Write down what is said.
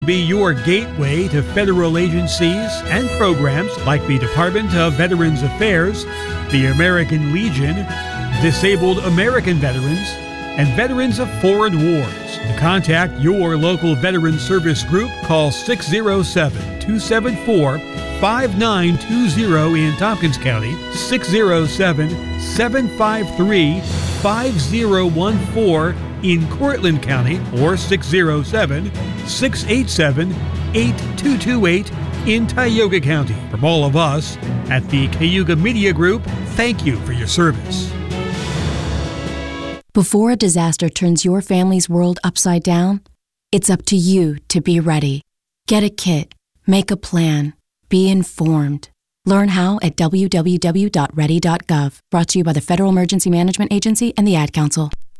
Be your gateway to federal agencies and programs like the Department of Veterans Affairs, the American Legion, Disabled American Veterans, and Veterans of Foreign Wars. To contact your local Veteran Service Group, call 607-274-5920 in Tompkins County, 607-753-5014 in Cortland County, or 607-687-8228 in Tioga County. From all of us at the Cayuga Media Group, thank you for your service. Before a disaster turns your family's world upside down, it's up to you to be ready. Get a kit, make a plan, be informed. Learn how at www.ready.gov. Brought to you by the Federal Emergency Management Agency and the Ad Council.